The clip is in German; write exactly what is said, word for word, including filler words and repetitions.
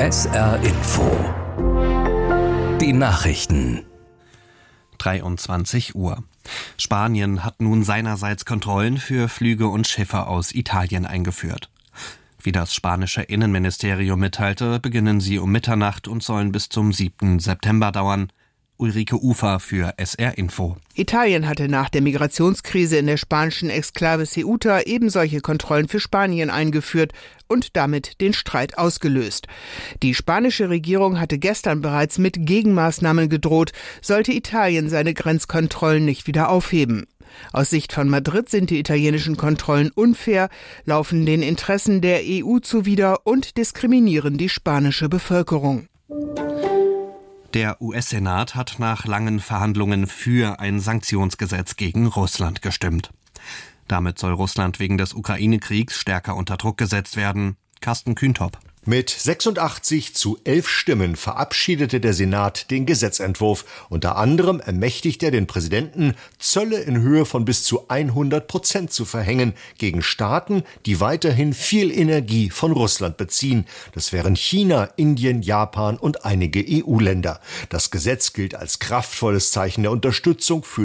S R Info. Die Nachrichten. dreiundzwanzig Uhr. Spanien hat nun seinerseits Kontrollen für Flüge und Schiffe aus Italien eingeführt. Wie das spanische Innenministerium mitteilte, beginnen sie um Mitternacht und sollen bis zum siebten September dauern. Ulrike Ufer für S R Info. Italien hatte nach der Migrationskrise in der spanischen Exklave Ceuta eben solche Kontrollen für Spanien eingeführt und damit den Streit ausgelöst. Die spanische Regierung hatte gestern bereits mit Gegenmaßnahmen gedroht, sollte Italien seine Grenzkontrollen nicht wieder aufheben. Aus Sicht von Madrid sind die italienischen Kontrollen unfair, laufen den Interessen der E U zuwider und diskriminieren die spanische Bevölkerung. Der U S-Senat hat nach langen Verhandlungen für ein Sanktionsgesetz gegen Russland gestimmt. Damit soll Russland wegen des Ukraine-Kriegs stärker unter Druck gesetzt werden. Carsten Kühntop. Mit sechsundachtzig zu elf Stimmen verabschiedete der Senat den Gesetzentwurf. Unter anderem ermächtigt er den Präsidenten, Zölle in Höhe von bis zu hundert Prozent zu verhängen gegen Staaten, die weiterhin viel Energie von Russland beziehen. Das wären China, Indien, Japan und einige E U-Länder. Das Gesetz gilt als kraftvolles Zeichen der Unterstützung für